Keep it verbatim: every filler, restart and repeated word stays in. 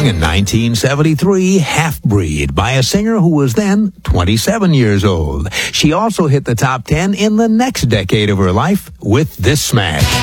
song in nineteen seventy-three, Half Breed, by a singer who was then twenty-seven years old. She also hit the top ten in the next decade of her life with this smash.